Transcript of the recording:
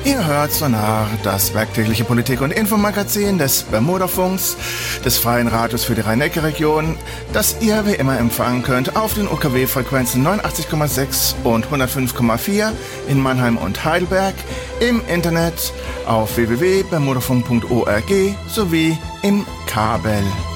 Ihr hört Sonar, das werktägliche Politik- und Infomagazin des Bermudafunks, des Freien Radios für die Rhein-Neckar-Region, das ihr wie immer empfangen könnt auf den UKW-Frequenzen 89,6 und 105,4 in Mannheim und Heidelberg, im Internet auf www.bermudafunk.org sowie im Kabel.